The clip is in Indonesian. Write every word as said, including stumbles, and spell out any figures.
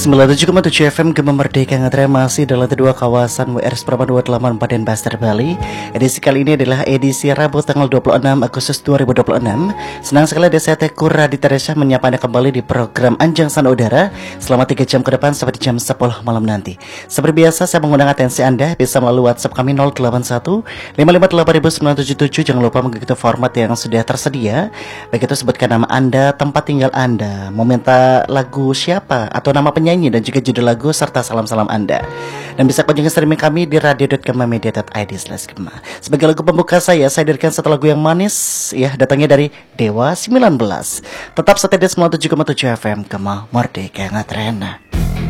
sembilan puluh tujuh koma tujuh F M Gema Merdeka Ngetre masih dalam kedua kawasan W R Seprapan dua delapan empat dan Pasar Bali. Edisi kali ini adalah edisi Rabu tanggal dua puluh enam Agustus dua ribu dua puluh enam. Senang sekali ada saya Teku Raditya Resya menyapa Anda kembali di program Anjang Sana Udara selama tiga jam ke depan sampai jam sepuluh malam nanti. Seperti biasa saya mengundang atensi Anda bisa melalui WhatsApp kami nol delapan satu lima lima delapan sembilan tujuh tujuh. Jangan lupa mengikuti format yang sudah tersedia. Baik itu sebutkan nama Anda, tempat tinggal Anda, mau minta lagu siapa atau nama penyanyi dan juga judul lagu serta salam-salam Anda. Dan bisa kunjungi streaming kami di radio dot gema media dot i d slash gema. Sebagai lagu pembuka saya, saya hadirkan satu lagu yang manis ya, datangnya dari Dewa sembilan belas. Tetap setia di sembilan puluh tujuh koma tujuh F M Gema Merdeka Ngetrena.